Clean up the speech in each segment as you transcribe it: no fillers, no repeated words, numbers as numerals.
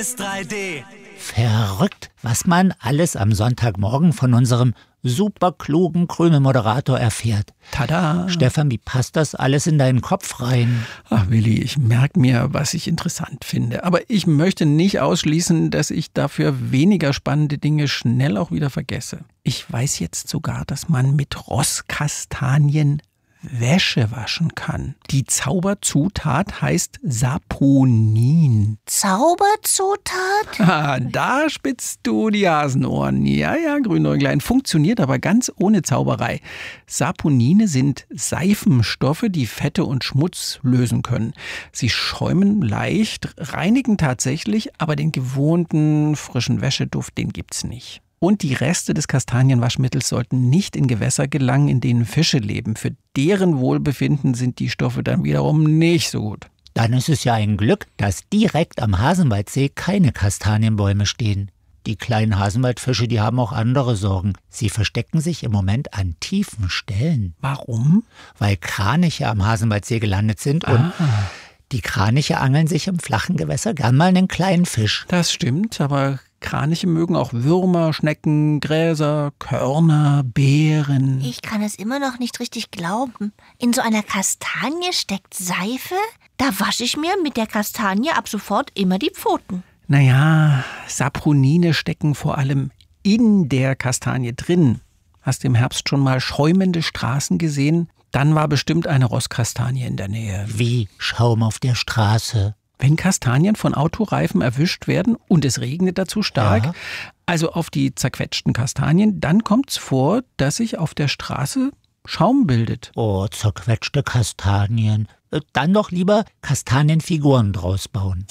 ist 3D. Verrückt, was man alles am Sonntagmorgen von unserem superklugen Krümel-Moderator erfährt. Tada! Stefan, wie passt das alles in deinen Kopf rein? Ach Willi, ich merke mir, was ich interessant finde. Aber ich möchte nicht ausschließen, dass ich dafür weniger spannende Dinge schnell auch wieder vergesse. Ich weiß jetzt sogar, dass man mit Rosskastanien Wäsche waschen kann. Die Zauberzutat heißt Saponin. Zauberzutat? Ah, da spitzt du die Hasenohren. Ja, Grünäuglein. Funktioniert aber ganz ohne Zauberei. Saponine sind Seifenstoffe, die Fette und Schmutz lösen können. Sie schäumen leicht, reinigen tatsächlich, aber den gewohnten frischen Wäscheduft, den gibt's nicht. Und die Reste des Kastanienwaschmittels sollten nicht in Gewässer gelangen, in denen Fische leben. Für deren Wohlbefinden sind die Stoffe dann wiederum nicht so gut. Dann ist es ja ein Glück, dass direkt am Hasenwaldsee keine Kastanienbäume stehen. Die kleinen Hasenwaldfische, die haben auch andere Sorgen. Sie verstecken sich im Moment an tiefen Stellen. Warum? Weil Kraniche am Hasenwaldsee gelandet sind und die Kraniche angeln sich im flachen Gewässer gern mal einen kleinen Fisch. Das stimmt, aber Kraniche mögen auch Würmer, Schnecken, Gräser, Körner, Beeren. Ich kann es immer noch nicht richtig glauben. In so einer Kastanie steckt Seife? Da wasche ich mir mit der Kastanie ab sofort immer die Pfoten. Naja, Saponine stecken vor allem in der Kastanie drin. Hast du im Herbst schon mal schäumende Straßen gesehen? Dann war bestimmt eine Rosskastanie in der Nähe. Wie Schaum auf der Straße. Wenn Kastanien von Autoreifen erwischt werden und es regnet dazu stark, also auf die zerquetschten Kastanien, dann kommt es vor, dass sich auf der Straße Schaum bildet. Oh, zerquetschte Kastanien. Dann doch lieber Kastanienfiguren draus bauen.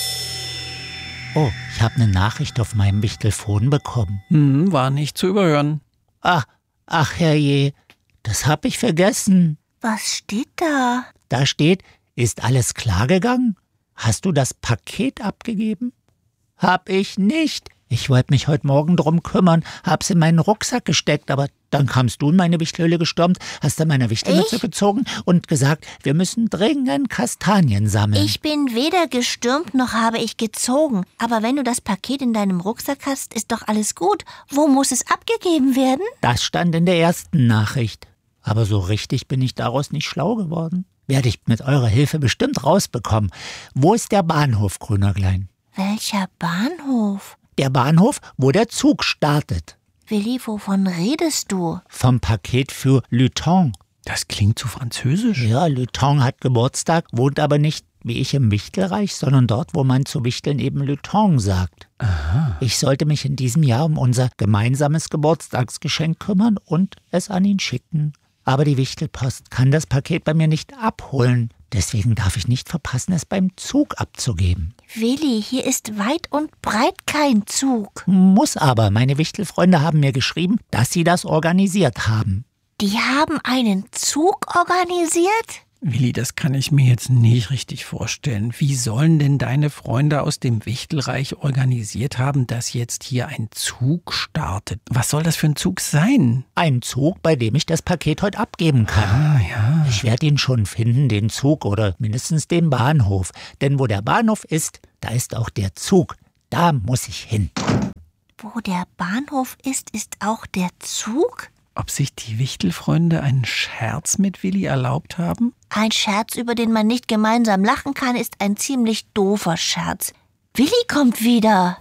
Oh, ich habe eine Nachricht auf meinem Wichtelfon bekommen. War nicht zu überhören. Ach herrje, das hab ich vergessen. Was steht da? Da steht, ist alles klar gegangen? Hast du das Paket abgegeben? Hab ich nicht. Ich wollte mich heute Morgen drum kümmern, hab's in meinen Rucksack gesteckt, aber dann kamst du in meine Wichtelhöhle gestürmt, hast dann meine Wichtelmütze gezogen und gesagt, wir müssen dringend Kastanien sammeln. Ich bin weder gestürmt noch habe ich gezogen. Aber wenn du das Paket in deinem Rucksack hast, ist doch alles gut. Wo muss es abgegeben werden? Das stand in der ersten Nachricht. Aber so richtig bin ich daraus nicht schlau geworden. Werde ich mit eurer Hilfe bestimmt rausbekommen. Wo ist der Bahnhof, Grünäuglein? Welcher Bahnhof? Der Bahnhof, wo der Zug startet. Willi, wovon redest du? Vom Paket für Luton. Das klingt zu französisch. Ja, Luton hat Geburtstag, wohnt aber nicht wie ich im Wichtelreich, sondern dort, wo man zu Wichteln eben Luton sagt. Aha. Ich sollte mich in diesem Jahr um unser gemeinsames Geburtstagsgeschenk kümmern und es an ihn schicken. Aber die Wichtelpost kann das Paket bei mir nicht abholen. Deswegen darf ich nicht verpassen, es beim Zug abzugeben. Willi, hier ist weit und breit kein Zug. Muss aber. Meine Wichtelfreunde haben mir geschrieben, dass sie das organisiert haben. Die haben einen Zug organisiert? Willi, das kann ich mir jetzt nicht richtig vorstellen. Wie sollen denn deine Freunde aus dem Wichtelreich organisiert haben, dass jetzt hier ein Zug startet? Was soll das für ein Zug sein? Ein Zug, bei dem ich das Paket heute abgeben kann. Ah, ja. Ich werde ihn schon finden, den Zug oder mindestens den Bahnhof. Denn wo der Bahnhof ist, da ist auch der Zug. Da muss ich hin. Wo der Bahnhof ist auch der Zug? Ob sich die Wichtelfreunde einen Scherz mit Willi erlaubt haben? Ein Scherz, über den man nicht gemeinsam lachen kann, ist ein ziemlich doofer Scherz. Willi kommt wieder.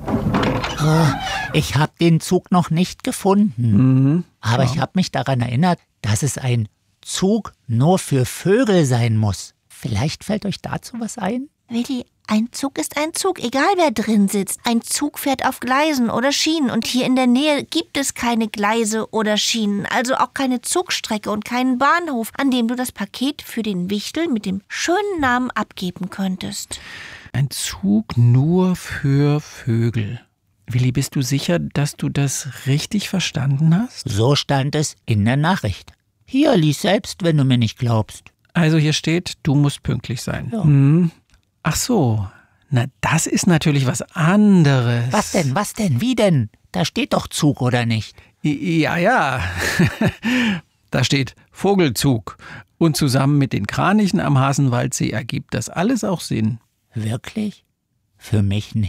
Oh, ich habe den Zug noch nicht gefunden. Aber ich habe mich daran erinnert, dass es ein Zug nur für Vögel sein muss. Vielleicht fällt euch dazu was ein? Willi, ein Zug ist ein Zug, egal wer drin sitzt. Ein Zug fährt auf Gleisen oder Schienen und hier in der Nähe gibt es keine Gleise oder Schienen, also auch keine Zugstrecke und keinen Bahnhof, an dem du das Paket für den Wichtel mit dem schönen Namen abgeben könntest. Ein Zug nur für Vögel. Willi, bist du sicher, dass du das richtig verstanden hast? So stand es in der Nachricht. Hier, lies selbst, wenn du mir nicht glaubst. Also hier steht, du musst pünktlich sein. Ja. Ach so, na das ist natürlich was anderes. Was denn, wie denn? Da steht doch Zug, oder nicht? Ja. Da steht Vogelzug. Und zusammen mit den Kranichen am Hasenwaldsee ergibt das alles auch Sinn. Wirklich? Für mich nicht.